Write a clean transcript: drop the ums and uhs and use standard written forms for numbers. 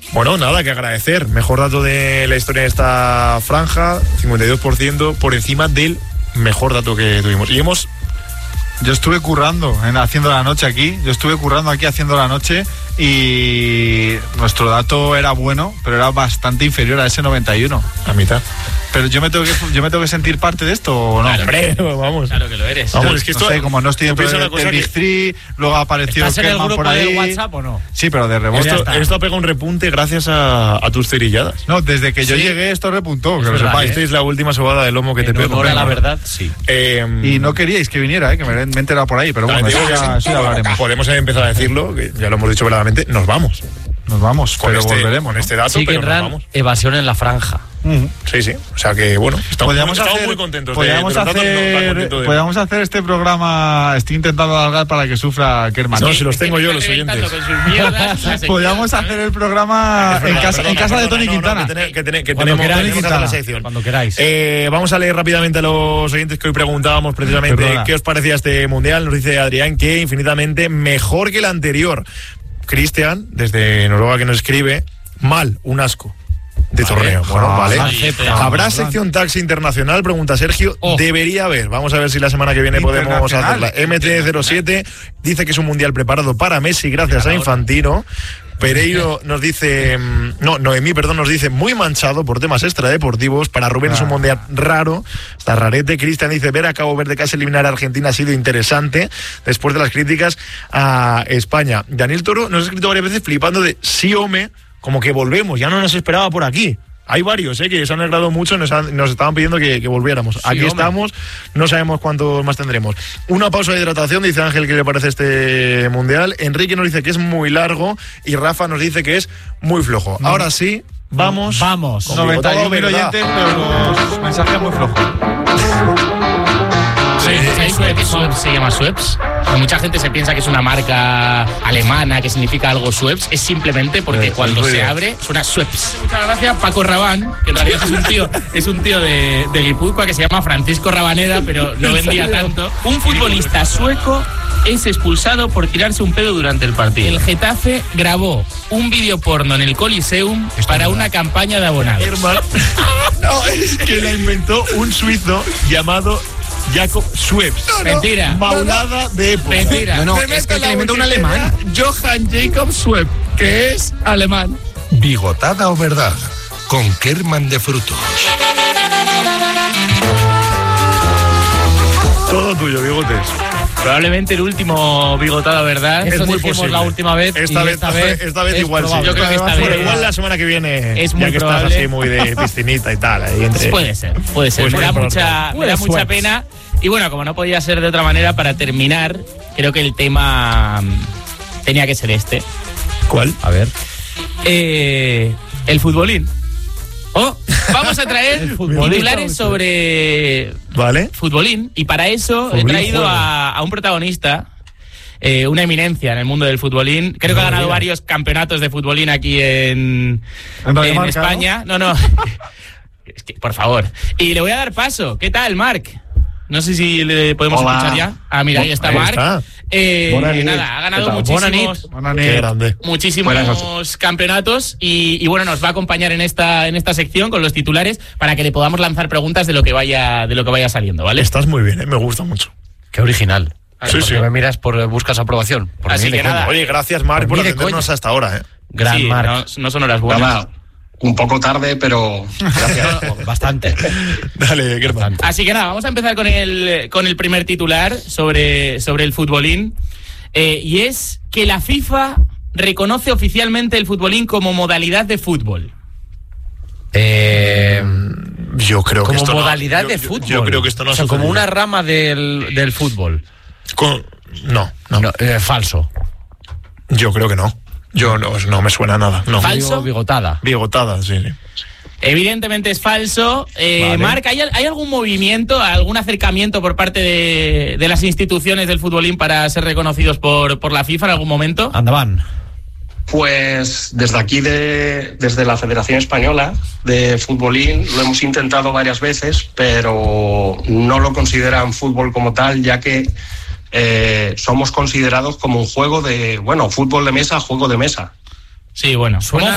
Bueno, nada que agradecer. Mejor dato de la historia de esta franja, 52% por encima del mejor dato que tuvimos. Y Yo estuve currando haciendo la noche aquí. Haciendo la noche y nuestro dato era bueno, pero era bastante inferior a ese 91. A mitad. Pero yo me tengo que sentir parte de esto, ¿o no? Claro, hombre, vamos. Claro que lo eres. Vamos, es que esto, no sé, como no estoy dentro del Big Three, luego apareció ¿Estás en el grupo por ahí. de WhatsApp o no? Sí, pero de rebote. Esto ha pegado un repunte gracias a tus cerilladas. No, desde que yo llegué esto repuntó, que lo sepáis. Esta es la última sobada de lomo que te pego. Ahora la verdad, sí. Y no queríais que viniera, que me he enterado por ahí, pero bueno, eso ya hablaremos. Podemos empezar a decirlo, que ya lo hemos dicho verdaderamente, nos vamos. Nos vamos, pero volveremos. Con este dato, Sí, pero que nos vamos. evasión en la franja. Sí. O sea que, bueno, estamos muy contentos. Podríamos hacer este programa. Estoy intentando alargar para que sufra Kerman. No, si los tengo yo, los oyentes. Podríamos hacer el programa en casa de Tony Quintana. Que tenemos la sección. Cuando queráis. Vamos a leer rápidamente a los oyentes que hoy preguntábamos precisamente qué os parecía este mundial. Nos dice Adrián que infinitamente mejor que el anterior. Cristian, desde Noruega, que nos escribe, mal, un asco de torneo. Bueno, vale. ¿Habrá sección taxi internacional? Pregunta Sergio. Debería haber. Vamos a ver si la semana que viene podemos hacerla. MT07 dice que es un mundial preparado para Messi gracias a Infantino. Pereiro nos dice, Noemí, nos dice muy manchado por temas extradeportivos. Para Rubén es un mundial raro, está rarete. Cristian dice, ver a Cabo Verde casi eliminar a Argentina ha sido interesante después de las críticas a España. Daniel Toro nos ha escrito varias veces flipando de sí, home, como que volvemos, ya no nos esperaba por aquí. Hay varios que se han alegrado mucho, nos estaban pidiendo que volviéramos. Sí, aquí estamos, no sabemos cuántos más tendremos. Una pausa de hidratación, dice Ángel, que le parece este mundial. Enrique nos dice que es muy largo y Rafa nos dice que es muy flojo. Ahora sí, vamos. 91.000 oyentes, pero los mensajes muy flojos. ¿Sabéis que Schweppes se llama Schweppes? Mucha gente se piensa que es una marca alemana, que significa algo Schweppes. Es simplemente porque cuando se abre suena Schweppes. Muchas gracias Paco Rabán, que en realidad es un tío de Guipúzcoa que se llama Francisco Rabaneda, pero no vendía tanto. Un futbolista sueco es expulsado por tirarse un pedo durante el partido. El Getafe grabó un vídeo porno en el Coliseum para una campaña de abonados. No, es que la inventó un suizo llamado Jacob Schweppes. Mentira. Maulada de época. Mentira. No, es que la inventó un alemán. Johann Jacob Schweppes, que es alemán. Bigotada o verdad, con Kerman de Frutos. Todo tuyo, Bigotes. Probablemente el último bigotada, ¿verdad? Es Eso muy dijimos posible. La última vez. Esta vez igual probable. sí. Yo creo que esta vez igual la semana que viene. Es muy ya que probable. estás así muy de piscinita y tal. Puede ser. Me da mucha pena. Y bueno, como no podía ser de otra manera, para terminar, creo que el tema tenía que ser este. ¿Cuál? A ver. El futbolín. Vamos a traer titulares sobre futbolín. Y para eso he traído a un protagonista, una eminencia en el mundo del futbolín. Creo que ha ganado varios campeonatos de futbolín aquí en España. No. Es que, por favor. Y le voy a dar paso. ¿Qué tal, Marc? No sé si le podemos escuchar ya. Ah, mira, ahí está Marc. Nada, ha ganado muchísimos campeonatos y bueno, nos va a acompañar en esta sección con los titulares para que le podamos lanzar preguntas de lo que vaya saliendo, ¿vale? Estás muy bien, me gusta mucho. Qué original. Sí. Me miras buscas aprobación. Así que nada. Oye, gracias, Marc, por atendernos hasta ahora. Gran Marc. No son horas buenas. Nada, un poco tarde, pero gracias. Bastante. Dale, Kerman. Así que nada, vamos a empezar con el primer titular sobre el futbolín. Y es que la FIFA reconoce oficialmente el futbolín como modalidad de fútbol. Yo creo que como esto modalidad de fútbol. Yo creo que esto no o sea, como una rama del fútbol. No. Falso. Yo creo que no. Yo no me suena nada. No. ¿Falso? Bigotada, sí. Evidentemente es falso. Vale. Marc, ¿hay algún movimiento, algún acercamiento por parte de las instituciones del futbolín para ser reconocidos por la FIFA en algún momento? Andaban. Pues desde aquí, desde la Federación Española de Futbolín, lo hemos intentado varias veces, pero no lo consideran fútbol como tal, ya que somos considerados como un juego fútbol de mesa, juego de mesa. Sí, bueno.